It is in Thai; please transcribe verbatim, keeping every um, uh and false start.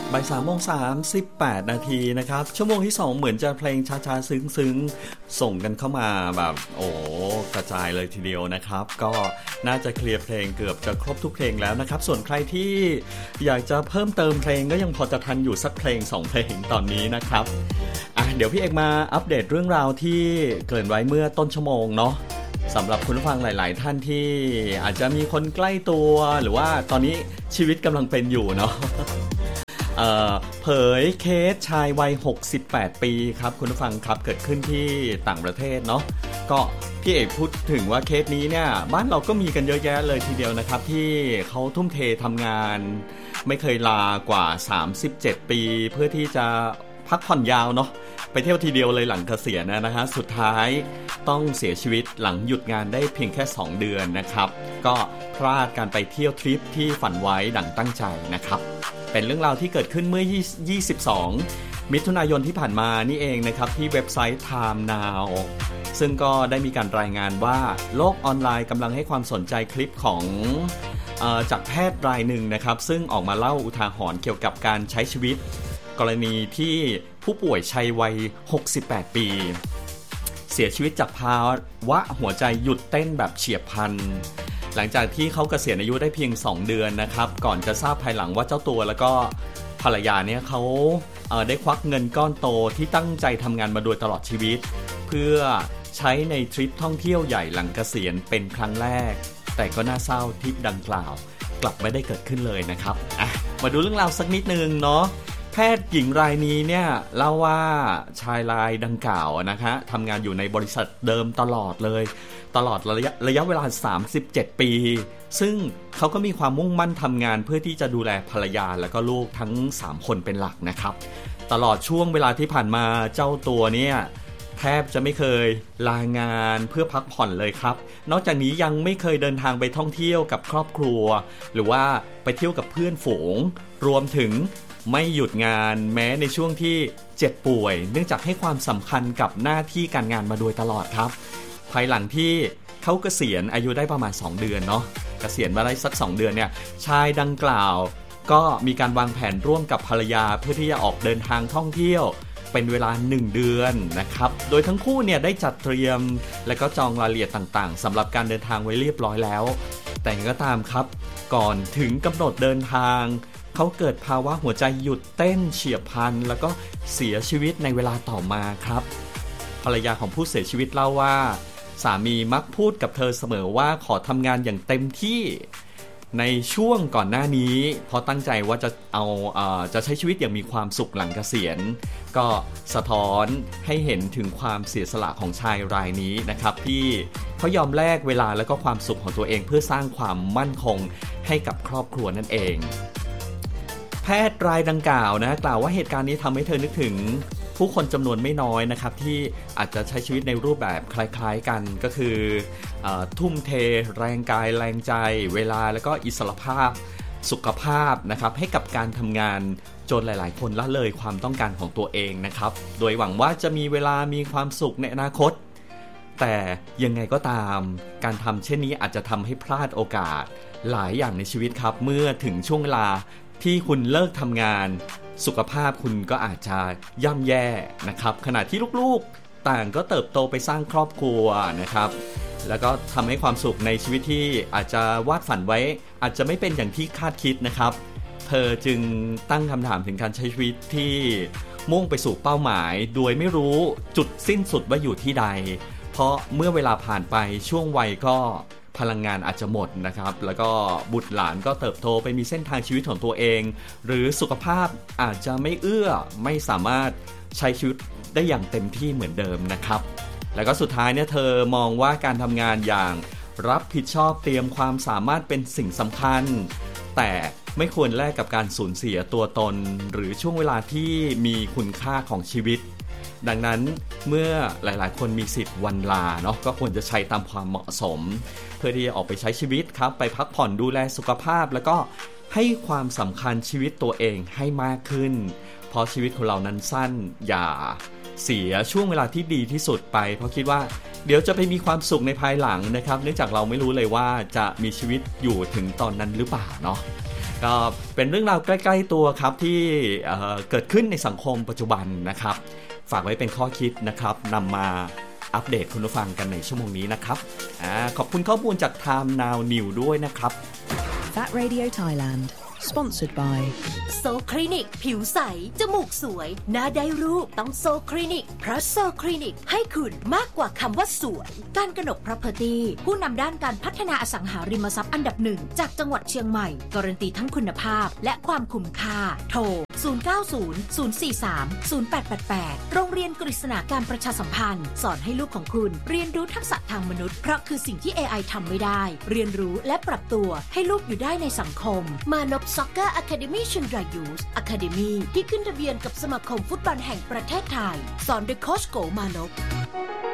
บ่ายสามโมงสามสิบแปดนาทีนะครับชั่วโมงที่สองเหมือนจะเพลงช้าๆซึ้งๆส่งกันเข้ามาแบบโอ้กระจายเลยทีเดียวนะครับก็น่าจะเคลียร์เพลงเกือบจะครบทุกเพลงแล้วนะครับส่วนใครที่อยากจะเพิ่มเติมเพลงก็ยังพอจะทันอยู่สักเพลงสองเพลงตอนนี้นะครับอ่ะเดี๋ยวพี่เอกมาอัปเดตเรื่องราวที่เกริ่นไว้เมื่อต้นชั่วโมงเนาะสำหรับคุณผู้ฟังหลายๆท่านที่อาจจะมีคนใกล้ตัวหรือว่าตอนนี้ชีวิตกำลังเป็นอยู่เนาะเอ่อเผยเคสชายวัยหกสิบแปดปีครับคุณผู้ฟังครับเกิดขึ้นที่ต่างประเทศเนาะก็พี่เอกพูดถึงว่าเคสนี้เนี่ยบ้านเราก็มีกันเยอะแยะเลยทีเดียวนะครับที่เขาทุ่มเททำงานไม่เคยลากว่าสามสิบเจ็ดปีเพื่อที่จะพักผ่อนยาวเนาะไปเที่ยวทีเดียวเลยหลังเกษียณนะฮะสุดท้ายต้องเสียชีวิตหลังหยุดงานได้เพียงแค่สองเดือนนะครับก็พลาดการไปเที่ยวทริปที่ฝันไว้ดังตั้งใจนะครับเป็นเรื่องราวที่เกิดขึ้นเมื่อยี่สิบสองมิถุนายนที่ผ่านมานี่เองนะครับที่เว็บไซต์ Time Now ซึ่งก็ได้มีการรายงานว่าโลกออนไลน์กำลังให้ความสนใจคลิปของเอ่อจากแพทย์รายหนึ่งนะครับซึ่งออกมาเล่าอุทาหรณ์เกี่ยวกับการใช้ชีวิตกรณีที่ผู้ป่วยชายวัยหกสิบแปดปีเสียชีวิตจากภาวะหัวใจหยุดเต้นแบบเฉียบพลันหลังจากที่เขาเกษียณอายุได้เพียงสองเดือนนะครับก่อนจะทราบภายหลังว่าเจ้าตัวแล้วก็ภรรยาเนี่ยเขาเอ่อได้ควักเงินก้อนโตที่ตั้งใจทำงานมาโดยตลอดชีวิตเพื่อใช้ในทริปท่องเที่ยวใหญ่หลังเกษียณเป็นครั้งแรกแต่ก็น่าเศร้าทริปดังกล่าวกลับไม่ได้เกิดขึ้นเลยนะครับอ่ะมาดูเรื่องราวสักนิดนึงเนาะแพทย์หญิงรายนี้เนี่ยเล่าว่าชายรายดังกล่าวนะคะทำงานอยู่ในบริษัทเดิมตลอดเลยตลอดระยะระยะเวลาสามสิบเจ็ดปีซึ่งเขาก็มีความมุ่งมั่นทำงานเพื่อที่จะดูแลภรรยาและก็ลูกทั้งสามคนเป็นหลักนะครับตลอดช่วงเวลาที่ผ่านมาเจ้าตัวเนี่ยแทบจะไม่เคยลางานเพื่อพักผ่อนเลยครับนอกจากนี้ยังไม่เคยเดินทางไปท่องเที่ยวกับครอบครัวหรือว่าไปเที่ยวกับเพื่อนฝูงรวมถึงไม่หยุดงานแม้ในช่วงที่เจ็บป่วยเนื่องจากให้ความสำคัญกับหน้าที่การงานมาโดยตลอดครับภายหลังที่เขาเกษียณอายุได้ประมาณสองเดือนเนาะเกษียณมาได้สักสองเดือนเนี่ยชายดังกล่าวก็มีการวางแผนร่วมกับภรรยาเพื่อที่จะออกเดินทางท่องเที่ยวเป็นเวลาหนึ่งเดือนนะครับโดยทั้งคู่เนี่ยได้จัดเตรียมและก็จองรายละเอียดต่างๆสำหรับการเดินทางไว้เรียบร้อยแล้วแต่ก็ตามครับก่อนถึงกำหนดเดินทางเขาเกิดภาวะหัวใจหยุดเต้นเฉียบพลันแล้วก็เสียชีวิตในเวลาต่อมาครับภรรยาของผู้เสียชีวิตเล่าว่าสามีมักพูดกับเธอเสมอว่าขอทำงานอย่างเต็มที่ในช่วงก่อนหน้านี้เพราะตั้งใจว่าจะเอาเอ่อจะใช้ชีวิตอย่างมีความสุขหลังเกษียณก็สะท้อนให้เห็นถึงความเสียสละของชายรายนี้นะครับที่เขายอมแลกเวลาและก็ความสุขของตัวเองเพื่อสร้างความมั่นคงให้กับครอบครัวนั่นเองแพทย์รายดังกล่าวนะกล่าวว่าเหตุการณ์นี้ทำให้เธอนึกถึงผู้คนจำนวนไม่น้อยนะครับที่อาจจะใช้ชีวิตในรูปแบบคล้ายๆกันก็คือเอ่อทุ่มเทแรงกายแรงใจเวลาแล้วก็อิสรภาพสุขภาพนะครับให้กับการทำงานจนหลายๆคนละเลยความต้องการของตัวเองนะครับโดยหวังว่าจะมีเวลามีความสุขในอนาคตแต่ยังไงก็ตามการทำเช่นนี้อาจจะทำให้พลาดโอกาสหลายอย่างในชีวิตครับเมื่อถึงช่วงเวลาที่คุณเลิกทำงานสุขภาพคุณก็อาจจะย่ำแย่นะครับขณะที่ลูกๆต่างก็เติบโตไปสร้างครอบครัวนะครับแล้วก็ทำให้ความสุขในชีวิตที่อาจจะวาดฝันไว้อาจจะไม่เป็นอย่างที่คาดคิดนะครับเธอจึงตั้งคำถามถึงการใช้ชีวิตที่มุ่งไปสู่เป้าหมายโดยไม่รู้จุดสิ้นสุดว่าอยู่ที่ใดเพราะเมื่อเวลาผ่านไปช่วงวัยก็พลังงานอาจจะหมดนะครับแล้วก็บุตรหลานก็เติบโตไปมีเส้นทางชีวิตของตัวเองหรือสุขภาพอาจจะไม่เอื้อไม่สามารถใช้ชีวิตได้อย่างเต็มที่เหมือนเดิมนะครับแล้วก็สุดท้ายเนี่ยเธอมองว่าการทำงานอย่างรับผิดชอบเตรียมความสามารถเป็นสิ่งสำคัญแต่ไม่ควรแลกกับการสูญเสียตัวตนหรือช่วงเวลาที่มีคุณค่าของชีวิตดังนั้นเมื่อหลายๆคนมีสิทธิ์วันลาเนาะก็ควรจะใช้ตามความเหมาะสมเพื่อที่จะออกไปใช้ชีวิตครับไปพักผ่อนดูแลสุขภาพแล้วก็ให้ความสำคัญชีวิตตัวเองให้มากขึ้นเพราะชีวิตของเรานั้นสั้นอย่าเสียช่วงเวลาที่ดีที่สุดไปเพราะคิดว่าเดี๋ยวจะไปมีความสุขในภายหลังนะครับเนื่องจากเราไม่รู้เลยว่าจะมีชีวิตอยู่ถึงตอนนั้นหรือเปล่าเนาะก็เป็นเรื่องราวใกล้ๆตัวครับที่เอ่อเกิดขึ้นในสังคมปัจจุบันนะครับฝากไว้เป็นข้อคิดนะครับนำมาอัปเดตคุณผู้ฟังกันในชั่วโมงนี้นะครับอ่าขอบคุณข้อมูลจาก Time Now New ด้วยนะครับ Fat Radio Thailand Sponsored by โซคลินิกผิวใสจมูกสวยหน้าได้รูปต้องโซคลินิกเพราะโซคลินิกให้คุณมากกว่าคำว่าสวยการกนก Property ผู้นำด้านการพัฒนาอสังหาริมทรัพย์อันดับหนึ่งจากจังหวัดเชียงใหม่การันตีทั้งคุณภาพและความคุ้มค่าโทรศูนย์ เก้า ศูนย์ ศูนย์ สี่ สาม ศูนย์ แปด แปด แปดโรงเรียนกฤษณาการประชาสัมพันธ์สอนให้ลูกของคุณเรียนรู้ทักษะทางมนุษย์เพราะคือสิ่งที่ เอ ไอ ทำไม่ได้เรียนรู้และปรับตัวให้ลูกอยู่ได้ในสังคมมานพ Soccer Academy เชียงราย Youth Academy ที่ขึ้นทะเบียนกับสมาคมฟุตบอลแห่งประเทศไทยสอนโดยโค้ชโกมานพ